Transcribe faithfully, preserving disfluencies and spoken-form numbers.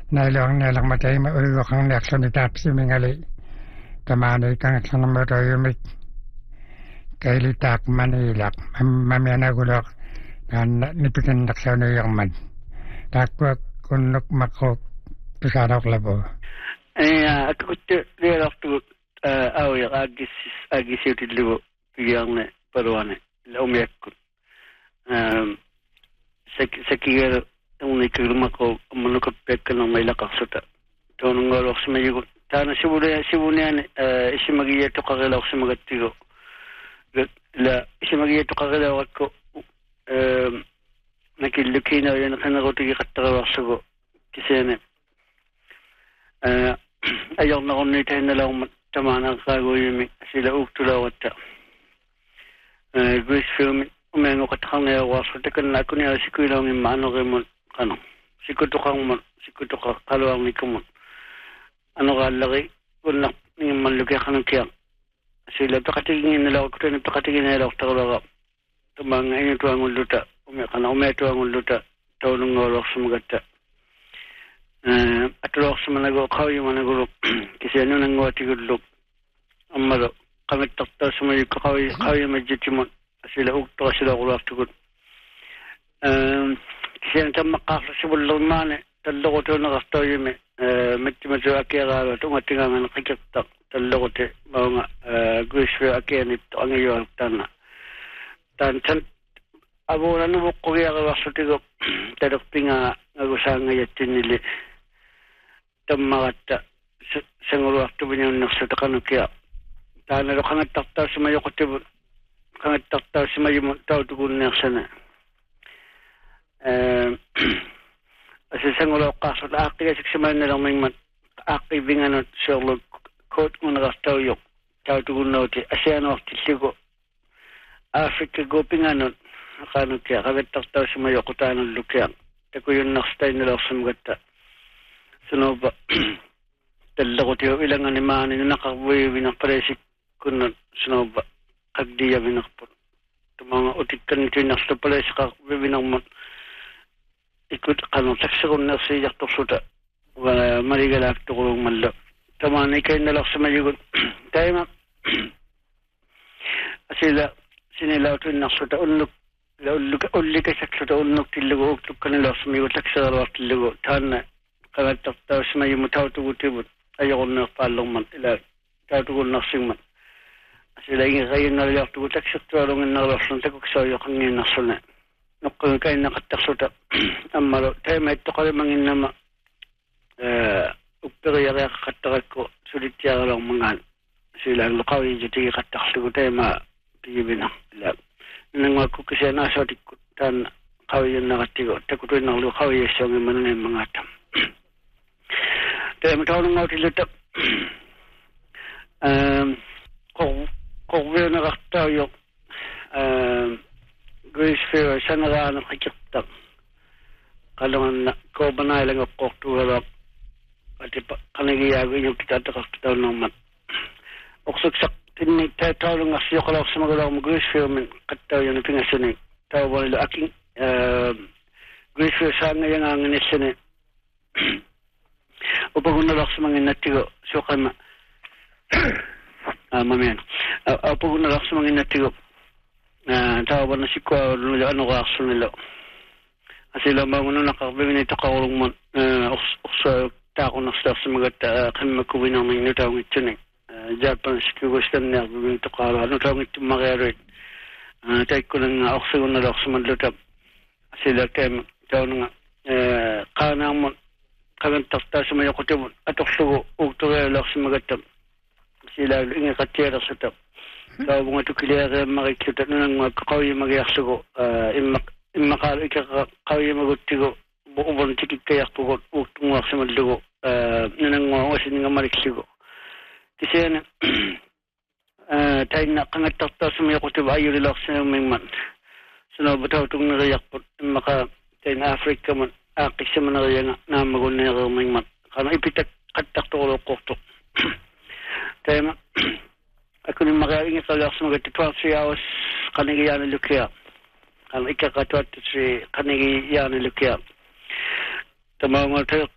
nailong nailong matay maulokang naksonitap si mingali tamani kang sanamatoyumik kailitak manilak mamianagulok dan nipikin naksaw na yung man takwa kunok makok pisadok labo eh aku tu dia waktu aw ya agis agis itu dulu yang ne perwane la umekku um sekigero uni kilumako manuka pekka may lakasuta tono ngoro smayigo tana sibule sibune isimagiye to kagala simagatigo la isimagiye to kagala wakko um nakilukina yana kana gotigi khattara wasugo kisene eh ayon na onni tayna law tamana kago yimi sila uktula watta eh gris film umengo katanga wasu tekan nakuni asikuilong imano gemon kano sikutukang mon sikutukang kalawang nikumon ano galagi wala ng malugi kanang kiyang sila pakatigin nila ko tayo pakatigin nila ko tayo tumang ngayon ito ang uluta umekana umeto ang uluta taunong ngolok sumagata at lok sumanago kaw yung managulo kasi ano nang ngwati gulok amalo kami takta sumayo kaw kaw yung majitimon sila ukto sila kulak tukot kasi ang tamakasa si bulumane talo ko to nakastoy me metti maso akira to ngatinga nga nakikita talo ko te mga gusto akira nito ang iyo tana tan tan abo na no ko ya ga wasutigo tadok pinga ngusanga yatinili tamata senguro akto binyon naksutakan kya tana ro kangat takta sumayo ko te kangat takta sumayo taw tugun naksana eh Asi sengolo kasot aki asik seman na lang may mat aki binganot solo kot mo nagastaw yok tao tugun nauti asiano tisigo Afrika go pinganot akano kaya kagetak tao sumayo kutanon lukyang tako yun nakstay nila sumgata sunoba tala ko tiyo ilang animani na nakabuhi binapresik kunon sunoba kagdiya binakpon tumanga utikan ito yung naksta presik kakabuhi binakpon ikut kanu saksagun na siya tuksuta wala marigalak tukulong malo tamani kayo nalak sa mayugon tayo ma sila sinilaw ito naksuta unluk ulli ka saksuta unluk tilugo uktuk kanila sa mayugon saksagalawak tilugo tana kagatak tao sa mayugon tao tugutibot ayakon na palong man ila tao tugun naksing man sila ingin kayo nalak tugutak saktualong nalasan takuksayo kangin naksuna nukang kayo nakataksuta amaro tayo may ito kayo mangin nama upiro yari kakatakat ko sulit yara lang mangan sila ang lukaw yung jati kataksuta tayo mapigibin ang ilag nang mga kukisya nasa tikutan kaw yung nakatigo takutuin ng lukaw yung siyang imanan yung mga tam tayo matawang nga utilita kung wala nakakataw yung Grace Fair sa nagaan ng kakitap kalungan na ko ba na ilang akok tuwarap at kanagiyagin yung kitatakakitaw ng mat oksaksak tinig tayo tao lang asyo kalaw sa magalaw mo Grace Fair min kataw yung pingasanig tao ba nila aking Grace Fair sa ngayang ang inisanig upag unalak sa mga natigo so kama mamiyan upag unalak sa mga natigo na tao ba na si ko ano ka akso nila asila ba mo na nakabibin ito kaulong mo sa tako na sa mga kami magkubi ng mga tawang ito na Japan si ko gusto na bibin ito kaulong ano tawang ito makero tayo ko lang akso na lang sa madlutap asila kayo tao nga kanang mo kami takta sa mga kutibon at akso ukto kayo lang sa mga tap sila ingay katira sa tap Kau bunga tu kiliya makikita na ng kau yung magyaksugo imakalo ikakau yung magutigo bukubon tikik kayak pugot uktungwak sa madlugo nanang mga wasin nga maliksugo kasi yan tayo na kangatakta sa mga kutiba ayaw nilak sa mga man sunobataw itong narayakpot maka tayo na Afrika man akik sa manaraya na magun na yung mga man kano ipitak katakto ko koktok tayo ma Ako ni makaingin sa lakas mga twelve hours kanigiyaan lukya. Ang ikakatwat si kanigiyaan lukya. Tama mo tayo